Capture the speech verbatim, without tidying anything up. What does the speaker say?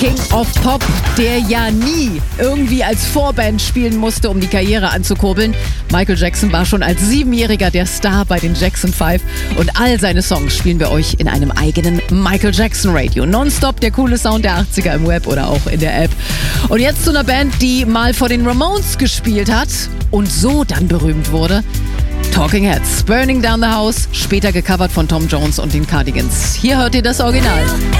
King of Pop, der ja nie irgendwie als Vorband spielen musste, um die Karriere anzukurbeln. Michael Jackson war schon als Siebenjähriger der Star bei den Jackson Five und all seine Songs spielen wir euch in einem eigenen Michael Jackson Radio. Nonstop der coole Sound der achtziger im Web oder auch in der App. Und jetzt zu einer Band, die mal vor den Ramones gespielt hat und so dann berühmt wurde. Talking Heads, Burning Down the House, später gecovert von Tom Jones und den Cardigans. Hier hört ihr das Original.